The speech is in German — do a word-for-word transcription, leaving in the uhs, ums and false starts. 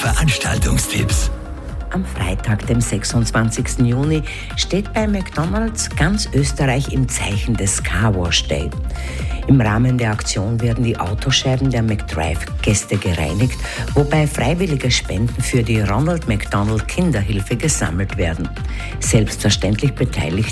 Veranstaltungstipps. Am Freitag, dem sechsundzwanzigsten Juni, steht bei McDonald's ganz Österreich im Zeichen des Car Wash Day. Im Rahmen der Aktion werden die Autoscheiben der McDrive-Gäste gereinigt, wobei freiwillige Spenden für die Ronald McDonald Kinderhilfe gesammelt werden. Selbstverständlich beteiligt